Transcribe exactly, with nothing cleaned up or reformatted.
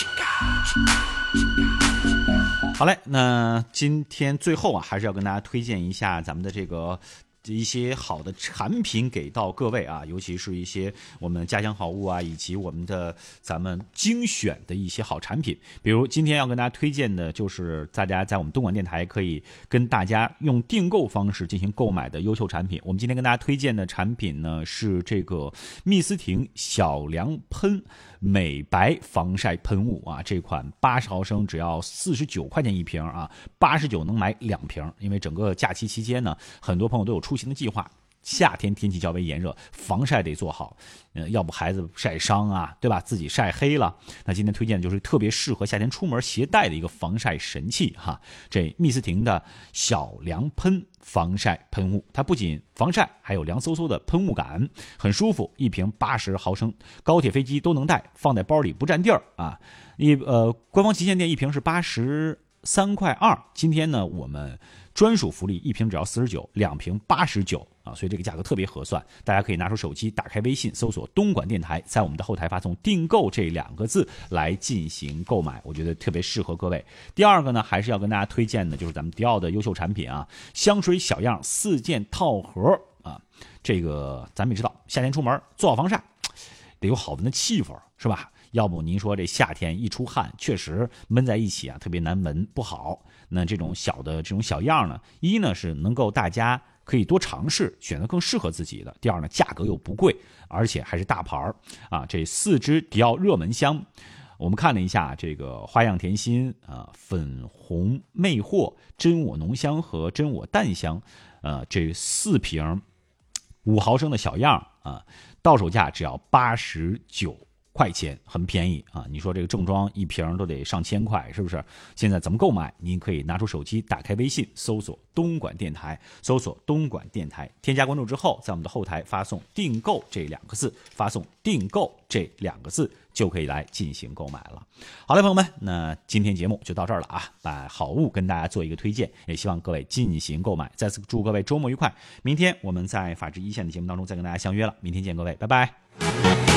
好嘞，那今天最后啊，还是要跟大家推荐一下咱们的这个一些好的产品给到各位啊，尤其是一些我们家乡好物啊，以及我们的咱们精选的一些好产品。比如今天要跟大家推荐的就是大家在我们东莞电台可以跟大家用订购方式进行购买的优秀产品。我们今天跟大家推荐的产品呢是这个蜜斯婷小梁喷美白防晒喷雾啊，这款八十毫升只要四十九块钱一瓶啊，八十九能买两瓶。因为整个假期期间呢，很多朋友都有出行的计划，夏天天气较为炎热，防晒得做好，呃，要不孩子晒伤啊，对吧？自己晒黑了。那今天推荐的就是特别适合夏天出门携带的一个防晒神器哈，这蜜斯婷的小凉喷防晒喷雾，它不仅防晒，还有凉飕飕的喷雾感，很舒服。一瓶八十毫升，高铁飞机都能带，放在包里不占地儿啊。一呃，官方旗舰店一瓶是八十三块二，今天呢我们专属福利，一瓶只要四十九，两瓶八十九啊，所以这个价格特别合算。大家可以拿出手机，打开微信，搜索东莞电台，在我们的后台发送订购这两个字来进行购买，我觉得特别适合各位。第二个呢，还是要跟大家推荐的就是咱们迪奥的优秀产品啊，香水小样四件套盒啊，这个咱们也知道，夏天出门做好防晒，得有好闻的气味，是吧？要不您说这夏天一出汗，确实闷在一起啊，特别难闻，不好。那这种小的这种小样呢，一呢是能够大家可以多尝试，选择更适合自己的；第二呢，价格又不贵，而且还是大牌啊。这四支迪奥热门香，我们看了一下，这个花样甜心啊、粉红魅惑、真我浓香和真我淡香，呃，这四瓶五毫升的小样啊，到手价只要八十九块钱，很便宜啊！你说这个正装一瓶都得上千块，是不是？现在怎么购买？您可以拿出手机，打开微信，搜索东莞电台，搜索东莞电台，添加关注之后，在我们的后台发送订购这两个字，发送订购这两个字就可以来进行购买了。好嘞，朋友们，那今天节目就到这儿了啊！把好物跟大家做一个推荐，也希望各位进行购买。再次祝各位周末愉快！明天我们在法治一线的节目当中再跟大家相约了，明天见各位，拜拜。